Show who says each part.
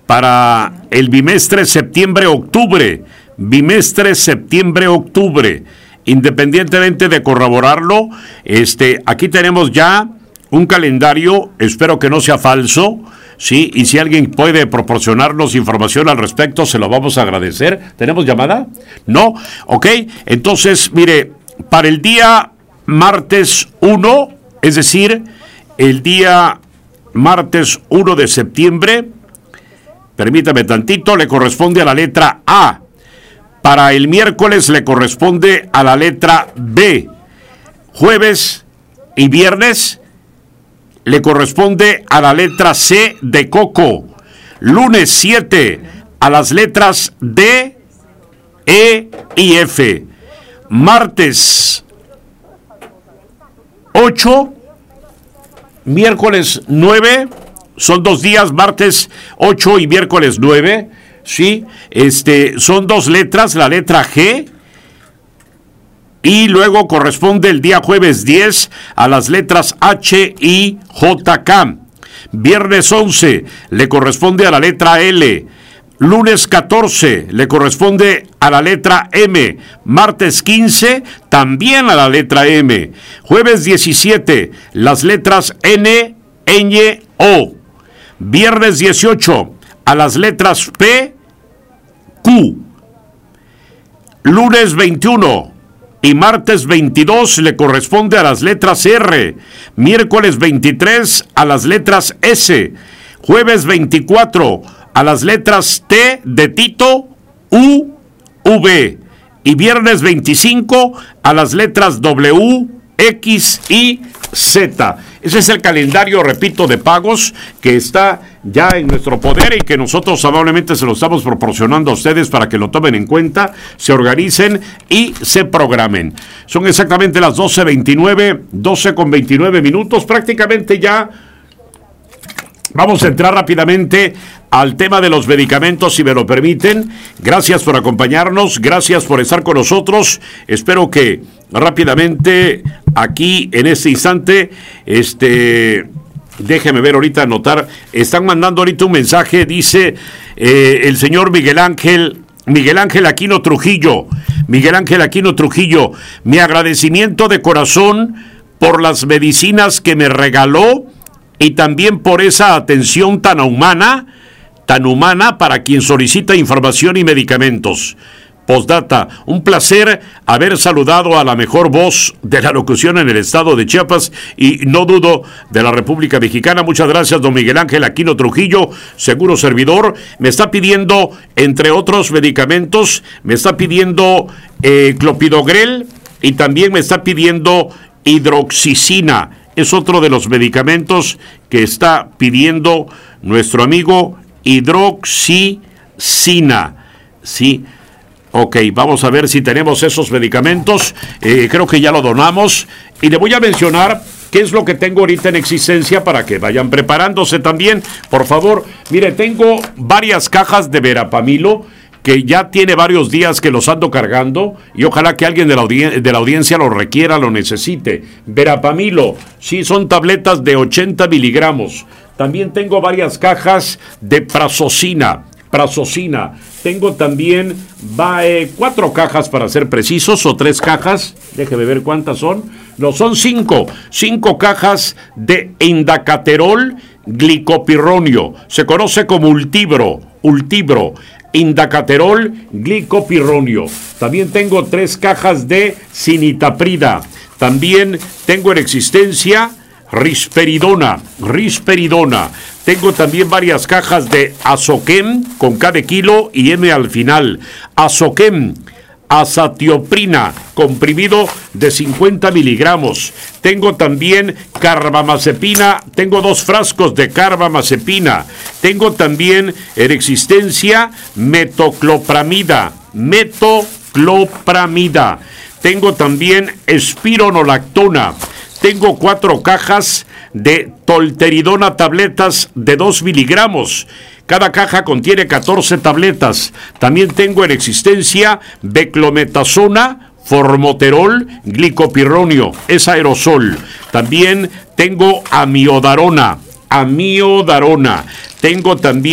Speaker 1: para el bimestre septiembre-octubre. Bimestre septiembre-octubre. Independientemente de corroborarlo, aquí tenemos ya un calendario, espero que no sea falso, ¿sí? Y si alguien puede proporcionarnos información al respecto, se lo vamos a agradecer. ¿Tenemos llamada? ¿No? Ok, entonces, mire, para el día martes 1, es decir, el día martes 1 de septiembre, permítame tantito, le corresponde a la letra A. Para el miércoles le corresponde a la letra B. Jueves y viernes le corresponde a la letra C de Coco. Lunes 7 a las letras D, E y F. Martes 8, miércoles 9, son 2 días, martes 8 y miércoles 9. Sí, son 2 letras, la letra G, y luego corresponde el día jueves 10 a las letras H, I, J, K. Viernes 11 le corresponde a la letra L. Lunes 14 le corresponde a la letra M. Martes 15 también a la letra M. Jueves 17 las letras N, ñ, O. Viernes 18 a las letras P, Q. Lunes 21 y martes 22 le corresponde a las letras R. Miércoles 23 a las letras S. Jueves 24 a las letras T de Tito, U, V. Y viernes 25 a las letras W, X y Z. Ese es el calendario, repito, de pagos que está ya en nuestro poder y que nosotros amablemente se lo estamos proporcionando a ustedes para que lo tomen en cuenta, se organicen y se programen. Son exactamente las 12:29 minutos, prácticamente ya. Vamos a entrar rápidamente al tema de los medicamentos, si me lo permiten. Gracias por acompañarnos, gracias por estar con nosotros. Espero que rápidamente, aquí en este instante, déjeme ver ahorita, anotar. Están mandando ahorita un mensaje, dice el señor Miguel Ángel Aquino Trujillo. Miguel Ángel Aquino Trujillo, mi agradecimiento de corazón por las medicinas que me regaló y también por esa atención tan humana para quien solicita información y medicamentos. Postdata, un placer haber saludado a la mejor voz de la locución en el estado de Chiapas y no dudo de la República Mexicana. Muchas gracias, don Miguel Ángel Aquino Trujillo, seguro servidor. Me está pidiendo, entre otros medicamentos, me está pidiendo clopidogrel y también me está pidiendo hidroxicina. Es otro de los medicamentos que está pidiendo nuestro amigo, hidroxicina. Sí. Ok, vamos a ver si tenemos esos medicamentos. Creo que ya lo donamos. Y le voy a mencionar qué es lo que tengo ahorita en existencia para que vayan preparándose también. Por favor, mire, tengo varias cajas de verapamilo que ya tiene varios días que los ando cargando y ojalá que alguien de la audiencia lo requiera, lo necesite. Verapamilo, sí, son tabletas de 80 miligramos. También tengo varias cajas de prazosina. Tengo también 4 cajas para ser precisos, o 3 cajas, déjeme ver cuántas son. No, son 5 cajas de indacaterol glicopirronio. Se conoce como Ultibro. Indacaterol glicopirronio. También tengo 3 cajas de cinitaprida. También tengo en existencia risperidona. Tengo también varias cajas de Azoquem con K de kilo y M al final. Azoquem, azatioprina, comprimido de 50 miligramos. Tengo también carbamazepina, tengo 2 frascos de carbamazepina. Tengo también en existencia metoclopramida. Tengo también espironolactona. Tengo 4 cajas de tolteridona, tabletas de 2 miligramos. Cada caja contiene 14 tabletas. También tengo en existencia beclometasona, formoterol, glicopirronio, es aerosol. También tengo amiodarona. Tengo también